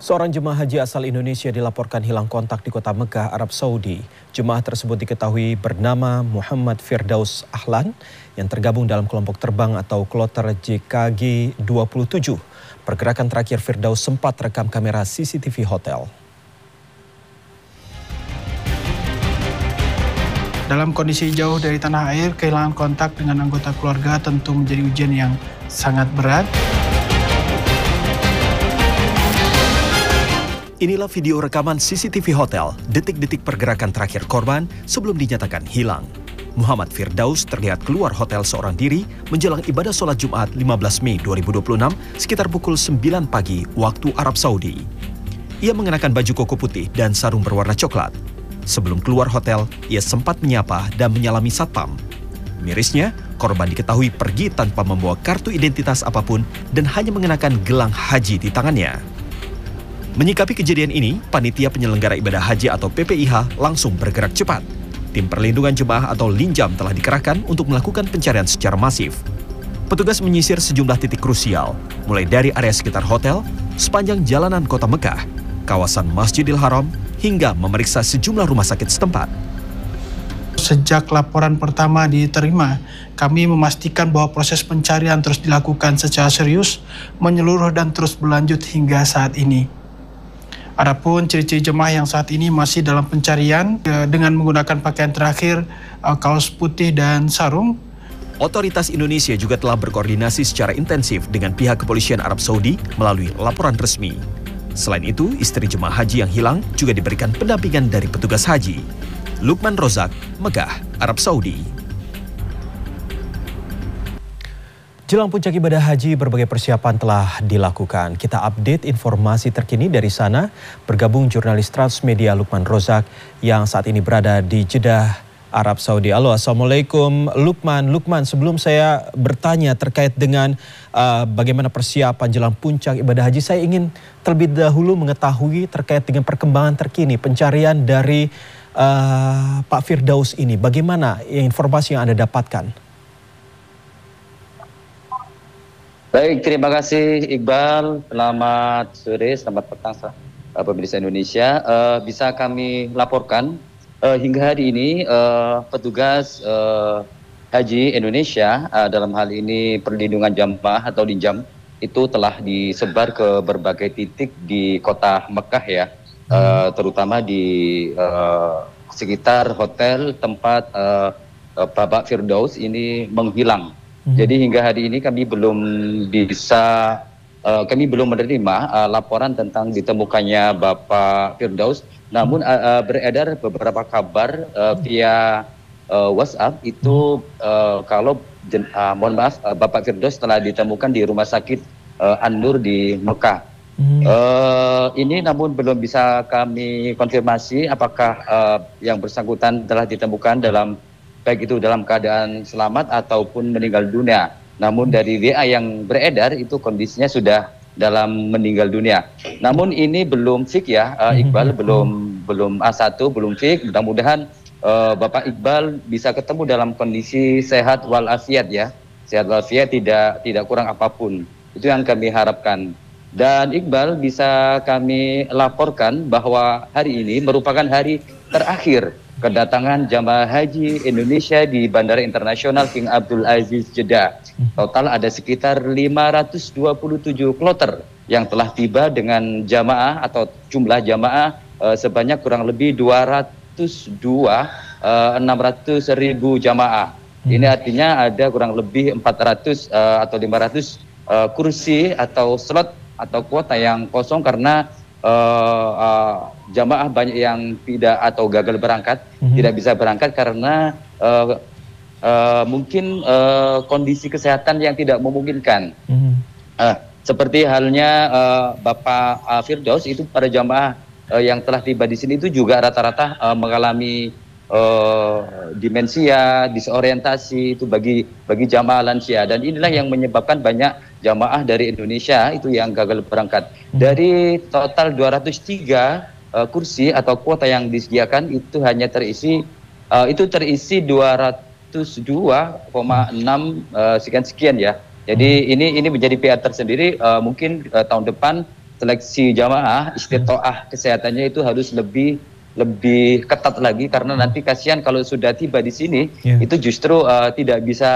Seorang jemaah haji asal Indonesia dilaporkan hilang kontak di kota Mekah, Arab Saudi. Jemaah tersebut diketahui bernama Muhammad Firdaus Ahlan yang tergabung dalam kelompok terbang atau kloter JKG 27. Pergerakan terakhir Firdaus sempat rekam kamera CCTV hotel. Dalam kondisi jauh dari tanah air, kehilangan kontak dengan anggota keluarga tentu menjadi ujian yang sangat berat. Inilah video rekaman CCTV hotel, detik-detik pergerakan terakhir korban sebelum dinyatakan hilang. Muhammad Firdaus terlihat keluar hotel seorang diri menjelang ibadah sholat Jumat 15 Mei 2026 sekitar pukul 9 pagi waktu Arab Saudi. Ia mengenakan baju koko putih dan sarung berwarna coklat. Sebelum keluar hotel, ia sempat menyapa dan menyalami satpam. Mirisnya, korban diketahui pergi tanpa membawa kartu identitas apapun dan hanya mengenakan gelang haji di tangannya. Menyikapi kejadian ini, panitia penyelenggara ibadah haji atau PPIH langsung bergerak cepat. Tim perlindungan jemaah atau Linjam telah dikerahkan untuk melakukan pencarian secara masif. Petugas menyisir sejumlah titik krusial, mulai dari area sekitar hotel, sepanjang jalanan kota Mekah, kawasan Masjidil Haram, hingga memeriksa sejumlah rumah sakit setempat. Sejak laporan pertama diterima, kami memastikan bahwa proses pencarian terus dilakukan secara serius, menyeluruh dan terus berlanjut hingga saat ini. Adapun ciri-ciri jemaah yang saat ini masih dalam pencarian dengan menggunakan pakaian terakhir, kaos putih dan sarung. Otoritas Indonesia juga telah berkoordinasi secara intensif dengan pihak kepolisian Arab Saudi melalui laporan resmi. Selain itu, istri jemaah haji yang hilang juga diberikan pendampingan dari petugas haji. Lukman Rozak, Mekah, Arab Saudi. Jelang puncak ibadah haji, berbagai persiapan telah dilakukan. Kita update informasi terkini dari sana. Bergabung jurnalis Transmedia Lukman Rozak yang saat ini berada di Jeddah, Arab Saudi. Halo, Assalamualaikum Lukman. Lukman, sebelum saya bertanya terkait dengan bagaimana persiapan jelang puncak ibadah haji, saya ingin terlebih dahulu mengetahui terkait dengan perkembangan terkini pencarian dari Pak Firdaus ini. Bagaimana informasi yang Anda dapatkan? Baik, terima kasih Iqbal. Selamat sore, selamat petang pemirsa Indonesia. Bisa kami laporkan hingga hari ini petugas haji Indonesia dalam hal ini perlindungan jamaah atau Linjam itu telah disebar ke berbagai titik di kota Mekah ya, terutama di sekitar hotel tempat Bapak Firdaus ini menghilang. Jadi hingga hari ini kami belum menerima laporan tentang ditemukannya Bapak Firdaus. Namun beredar beberapa kabar via WhatsApp itu kalau mohon maaf Bapak Firdaus telah ditemukan di rumah sakit An-Nur di Mekah. Ini namun belum bisa kami konfirmasi apakah yang bersangkutan telah ditemukan baik itu dalam keadaan selamat ataupun meninggal dunia. Namun dari WA yang beredar itu kondisinya sudah dalam meninggal dunia. Namun ini belum fix ya, Iqbal, belum A1, belum fix. Mudah-mudahan Bapak Iqbal bisa ketemu dalam kondisi sehat walafiat ya. Sehat walafiat, tidak kurang apapun. Itu yang kami harapkan. Dan Iqbal, bisa kami laporkan bahwa hari ini merupakan hari terakhir kedatangan jamaah haji Indonesia di Bandara Internasional King Abdul Aziz Jeddah. Total ada sekitar 527 kloter yang telah tiba dengan jamaah atau jumlah jamaah sebanyak kurang lebih 600.000 jamaah. Ini artinya ada kurang lebih 400 atau 500 kursi atau slot atau kuota yang kosong karena jamaah banyak yang tidak atau gagal berangkat, tidak bisa berangkat karena mungkin kondisi kesehatan yang tidak memungkinkan. Seperti halnya Bapak Firdaus itu, para jamaah yang telah tiba di sini itu juga rata-rata mengalami demensia, disorientasi itu bagi jamaah lansia, dan inilah yang menyebabkan banyak jamaah dari Indonesia itu yang gagal berangkat. Dari total 203 kursi atau kuota yang disediakan itu hanya terisi 202,6 sekian ya. Jadi ini menjadi PR tersendiri. Mungkin tahun depan seleksi jamaah, istitoah kesehatannya itu harus lebih ketat lagi, karena nanti kasihan kalau sudah tiba di sini itu justru tidak bisa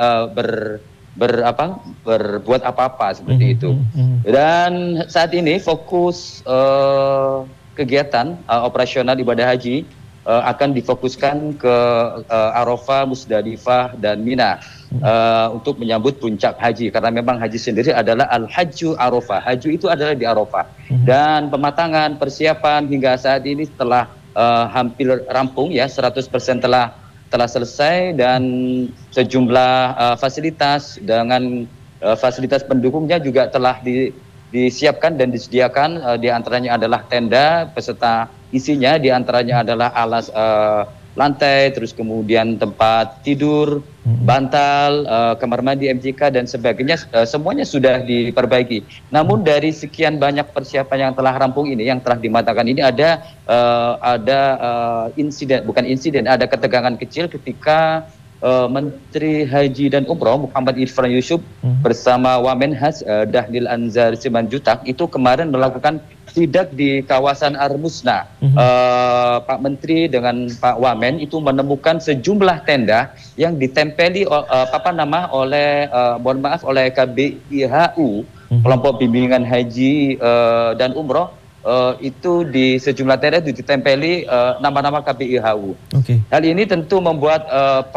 berbuat apa-apa seperti itu. Dan saat ini fokus kegiatan operasional ibadah haji akan difokuskan ke Arafah, Musdalifah, dan Mina untuk menyambut puncak haji, karena memang haji sendiri adalah al-hajju Arafah. Haji itu adalah di Arafah. Dan pematangan persiapan hingga saat ini telah hampir rampung ya, 100% telah selesai, dan sejumlah fasilitas dengan fasilitas pendukungnya juga telah disiapkan dan disediakan. Di antaranya adalah tenda beserta isinya, di antaranya adalah alas lantai, terus kemudian tempat tidur, bantal, kamar mandi, MCK, dan sebagainya, semuanya sudah diperbaiki. Namun dari sekian banyak persiapan yang telah rampung ini, yang telah dimatangkan ini, ada ada ketegangan kecil ketika Menteri Haji dan Umroh Muhammad Irfan Yusuf bersama Wamenhas Dhanil Anzar Simanjuntak itu kemarin melakukan sidak di kawasan Armusna. Pak Menteri dengan Pak Wamen itu menemukan sejumlah tenda yang ditempeli oleh KBIHU, kelompok bimbingan haji dan umroh. Itu di sejumlah tenda itu ditempeli nama-nama KBIHU. Hal ini tentu membuat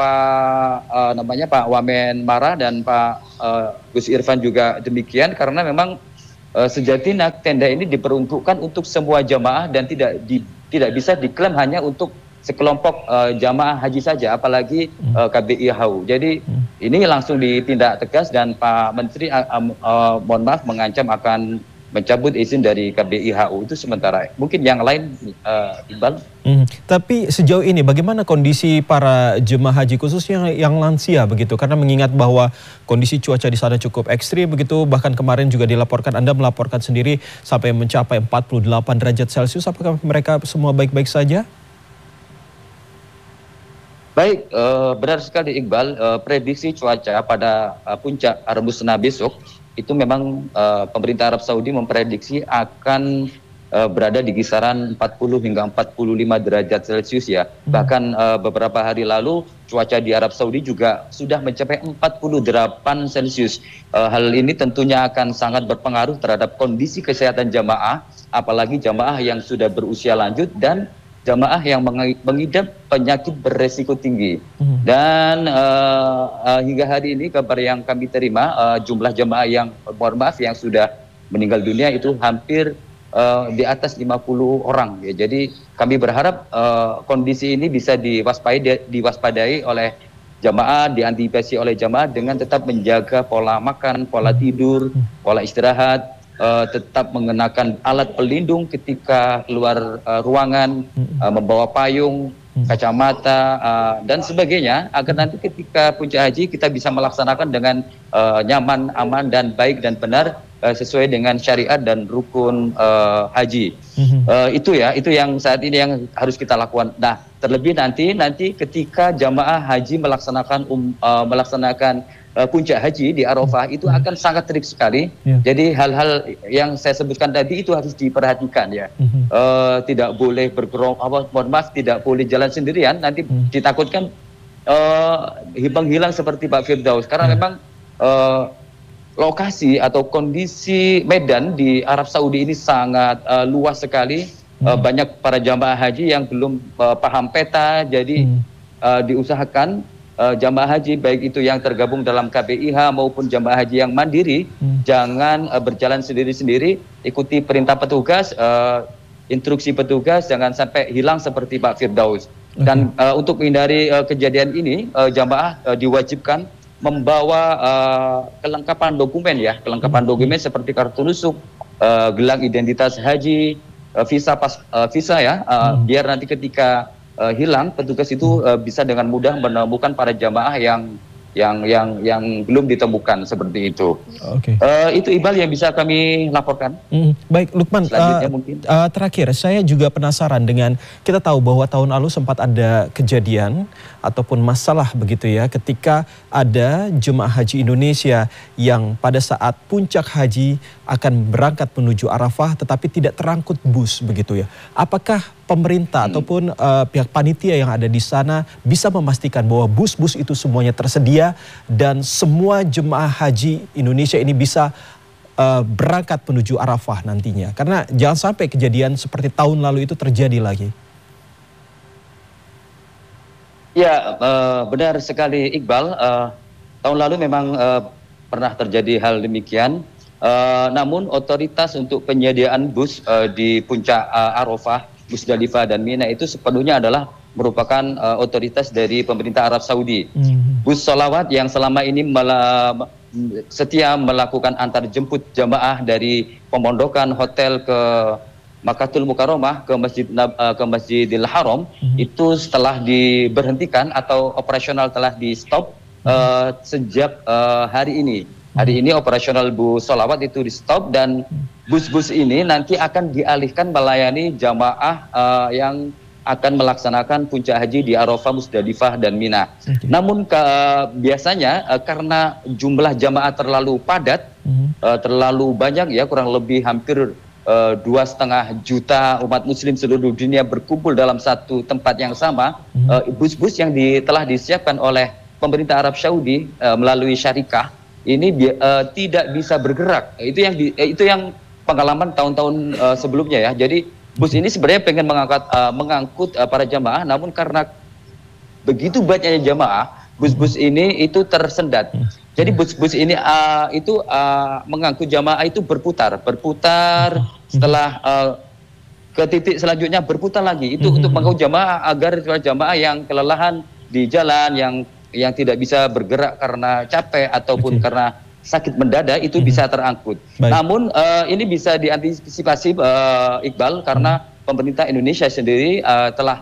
Pak Wamen marah, dan Pak Gus Irfan juga demikian, karena memang sejatinya tenda ini diperuntukkan untuk semua jamaah dan tidak bisa diklaim hanya untuk sekelompok jamaah haji saja, apalagi KBIHU. Jadi ini langsung ditindak tegas, dan Pak Menteri mengancam akan mencabut izin dari KBIHU itu sementara. Mungkin yang lain, Iqbal. Tapi sejauh ini bagaimana kondisi para jemaah haji khususnya yang lansia begitu? Karena mengingat bahwa kondisi cuaca di sana cukup ekstrim begitu, bahkan kemarin juga dilaporkan, Anda melaporkan sendiri sampai mencapai 48 derajat Celcius. Apakah mereka semua baik-baik saja? Baik, benar sekali Iqbal. Prediksi cuaca pada puncak Armusna besok itu memang pemerintah Arab Saudi memprediksi akan berada di kisaran 40 hingga 45 derajat Celcius ya. Bahkan beberapa hari lalu cuaca di Arab Saudi juga sudah mencapai 48 Celcius. Hal ini tentunya akan sangat berpengaruh terhadap kondisi kesehatan jamaah, apalagi jamaah yang sudah berusia lanjut dan jamaah yang mengidap penyakit beresiko tinggi. Dan hingga hari ini kabar yang kami terima, jumlah jamaah yang yang sudah meninggal dunia itu hampir di atas 50 orang ya. Jadi kami berharap kondisi ini bisa diwaspadai oleh jamaah, diantisipasi oleh jamaah dengan tetap menjaga pola makan, pola tidur, pola istirahat, tetap mengenakan alat pelindung ketika keluar ruangan, membawa payung, kacamata, dan sebagainya, agar nanti ketika puncak haji kita bisa melaksanakan dengan nyaman, aman, dan baik dan benar sesuai dengan syariat dan rukun haji. Itu yang saat ini yang harus kita lakukan. Nah, terlebih nanti ketika jamaah haji melaksanakan puncak haji di Arafah itu akan sangat terik sekali. Jadi hal-hal yang saya sebutkan tadi itu harus diperhatikan ya. Tidak boleh tidak boleh jalan sendirian, nanti ditakutkan hilang seperti Pak Firdaus, karena memang lokasi atau kondisi medan di Arab Saudi ini sangat luas sekali. Banyak para jamaah haji yang belum paham peta, jadi diusahakan jamaah haji baik itu yang tergabung dalam KBIH maupun jamaah haji yang mandiri jangan berjalan sendiri-sendiri, ikuti perintah petugas, instruksi petugas, jangan sampai hilang seperti Pak Firdaus. Dan untuk menghindari kejadian ini, jamaah diwajibkan membawa kelengkapan dokumen ya, kelengkapan dokumen seperti kartu nusuk, gelang identitas haji, visa ya, biar nanti ketika hilang, petugas itu bisa dengan mudah menemukan para jamaah yang yang belum ditemukan seperti itu. Oke. Itu Iqbal yang bisa kami laporkan. Baik, Lukman. Selanjutnya mungkin. Terakhir, saya juga penasaran dengan, kita tahu bahwa tahun lalu sempat ada kejadian ataupun masalah begitu ya, ketika ada jemaah haji Indonesia yang pada saat puncak haji akan berangkat menuju Arafah tetapi tidak terangkut bus begitu ya. Apakah pemerintah ataupun pihak panitia yang ada di sana bisa memastikan bahwa bus-bus itu semuanya tersedia dan semua jemaah haji Indonesia ini bisa berangkat menuju Arafah nantinya? Karena jangan sampai kejadian seperti tahun lalu itu terjadi lagi. Ya, benar sekali Iqbal. Tahun lalu memang pernah terjadi hal demikian. Namun otoritas untuk penyediaan bus di puncak Arafah, Musdalifah dan Mina itu sepenuhnya adalah merupakan otoritas dari pemerintah Arab Saudi. Bus sholawat yang selama ini setia melakukan antar jemput jamaah dari pemondokan hotel ke Makkatul Mukarramah ke Masjidil Haram itu setelah diberhentikan atau operasional telah di stop sejak hari ini. Hari ini operasional bus sholawat itu di stop dan bus-bus ini nanti akan dialihkan melayani jamaah yang akan melaksanakan puncak haji di Arafah, Musdalifah dan Mina. Namun biasanya karena jumlah jamaah terlalu padat, terlalu banyak ya, kurang lebih hampir 2,5 juta umat muslim seluruh dunia berkumpul dalam satu tempat yang sama, bus-bus yang telah disiapkan oleh pemerintah Arab Saudi melalui syarikah ini tidak bisa bergerak. Itu yang pengalaman tahun-tahun sebelumnya ya. Jadi bus ini sebenarnya pengen mengangkut para jamaah, namun karena begitu banyaknya jamaah, bus-bus ini itu tersendat. Jadi bus-bus ini mengangkut jamaah itu berputar setelah ke titik selanjutnya berputar lagi. Itu untuk mengangkut jamaah agar jamaah yang kelelahan di jalan, yang tidak bisa bergerak karena capek ataupun karena sakit mendadak itu bisa terangkut. Namun ini bisa diantisipasi Iqbal karena pemerintah Indonesia sendiri telah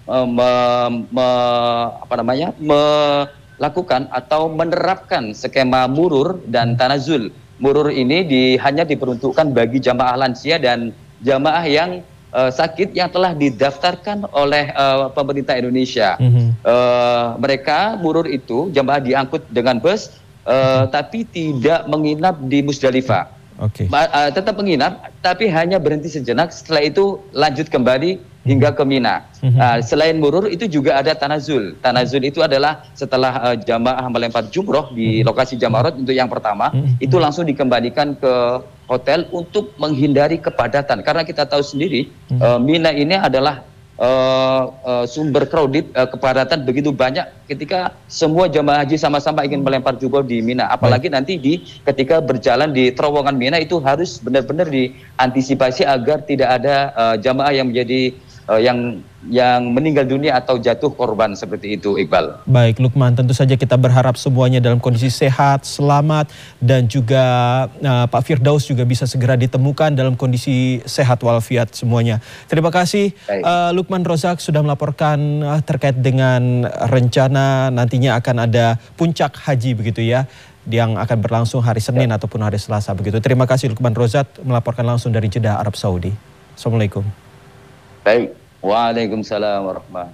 melakukan atau menerapkan skema murur dan tanazul. Murur ini hanya diperuntukkan bagi jamaah lansia dan jamaah yang sakit yang telah didaftarkan oleh pemerintah Indonesia. Mereka murur itu jamaah diangkut dengan bus, tapi tidak menginap di Musdalifah. Tetap menginap, tapi hanya berhenti sejenak. Setelah itu lanjut kembali hingga ke Mina. Selain murur itu juga ada tanazul. Tanazul itu adalah setelah jamaah melempar jumroh di lokasi Jamarat untuk yang pertama, itu langsung dikembalikan ke hotel untuk menghindari kepadatan. Karena kita tahu sendiri Mina ini adalah sumber crowded, kepadatan begitu banyak ketika semua jamaah haji sama-sama ingin melempar jumroh di Mina. Apalagi nanti ketika berjalan di terowongan Mina itu harus benar-benar diantisipasi agar tidak ada jamaah yang menjadi yang meninggal dunia atau jatuh korban seperti itu, Iqbal. Baik Lukman, tentu saja kita berharap semuanya dalam kondisi sehat, selamat, dan juga Pak Firdaus juga bisa segera ditemukan dalam kondisi sehat walafiat semuanya. Terima kasih Lukman Rozak sudah melaporkan terkait dengan rencana nantinya akan ada puncak haji begitu ya, yang akan berlangsung hari Senin ataupun hari Selasa begitu. Terima kasih Lukman Rozak melaporkan langsung dari Jeddah, Arab Saudi. Assalamualaikum. Baik, waalaikumsalam warahmatullahi.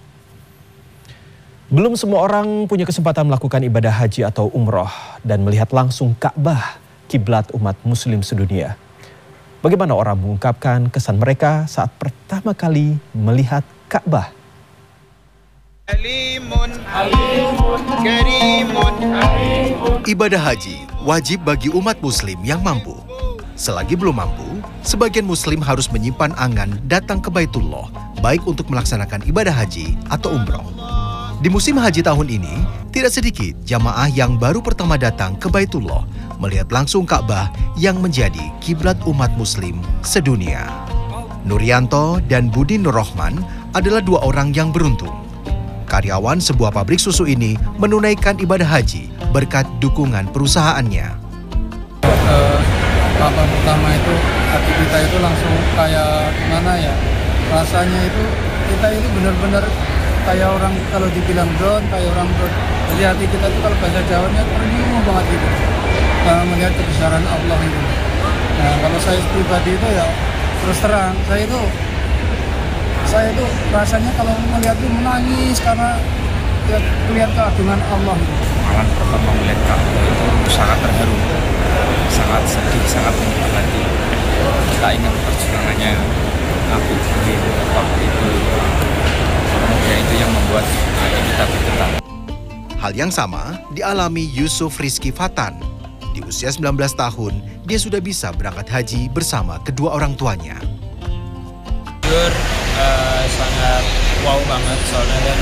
Belum semua orang punya kesempatan melakukan ibadah haji atau umroh dan melihat langsung Ka'bah, kiblat umat muslim sedunia. Bagaimana orang mengungkapkan kesan mereka saat pertama kali melihat Ka'bah? Ibadah haji wajib bagi umat muslim yang mampu. Selagi belum mampu, sebagian muslim harus menyimpan angan datang ke Baitullah, baik untuk melaksanakan ibadah haji atau umroh. Di musim haji tahun ini, tidak sedikit jamaah yang baru pertama datang ke Baitullah melihat langsung Ka'bah yang menjadi kiblat umat muslim sedunia. Nurianto dan Budi Nurrohman adalah dua orang yang beruntung. Karyawan sebuah pabrik susu ini menunaikan ibadah haji berkat dukungan perusahaannya. Apa pertama itu hati kita itu langsung kayak gimana ya, rasanya itu kita itu benar-benar kayak orang kalau dibilang drone, kayak orang drone. Jadi hati kita tuh kalau bahasa Jawanya ternyuh banget gitu. Melihat kebesaran Allah itu. Nah, kalau saya pribadi itu ya terus terang, saya itu rasanya kalau melihat itu menangis karena melihat keagungan Allah. Malam pertama melihat Ka'bah itu sangat terharu, sangat sedih, sangat menyiksa hati. Kita ingat perjuangannya Abu Bakar waktu itu. Ya, itu yang membuat hati kita bergetar. Hal yang sama dialami Yusuf Rizky Fatan. Di usia 19 tahun, dia sudah bisa berangkat haji bersama kedua orang tuanya. Jujur, sangat wow banget soalnya, dan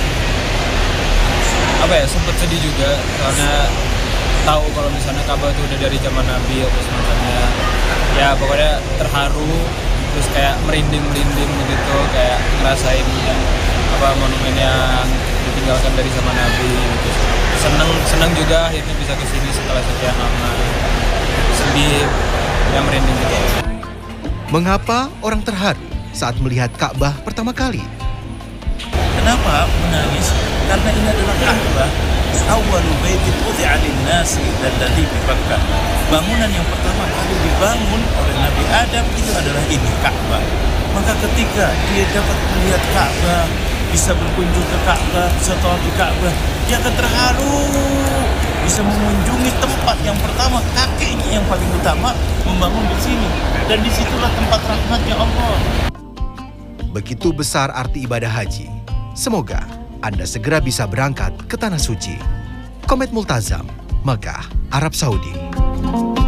sempat sedih juga karena tahu kalau misalnya Ka'bah itu udah dari zaman Nabi atau semacamnya. Ya pokoknya terharu, terus kayak merinding begitu, kayak ngerasain monumen yang ditinggalkan dari zaman Nabi gitu. Senang juga akhirnya bisa kesini setelah sekian lama. Sedih, yang merinding gitu. Mengapa orang terharu saat melihat Ka'bah pertama kali? Kenapa menangis? Karena ini adalah Ka'bah. Awwalu baitin wudi'a lin-nasi alladzi bi Bakkah. Bangunan yang pertama kali dibangun oleh Nabi Adam itu adalah ini, Ka'bah. Maka ketika dia dapat melihat Ka'bah, bisa berkunjung ke Ka'bah, bisa tawaf di Ka'bah, dia akan terharu. Bisa mengunjungi tempat yang pertama, kakeknya yang paling utama membangun di sini. Dan disitulah tempat rahmatnya Allah. Begitu besar arti ibadah haji. Semoga Anda segera bisa berangkat ke Tanah Suci. Komet Multazam, Mekah, Arab Saudi.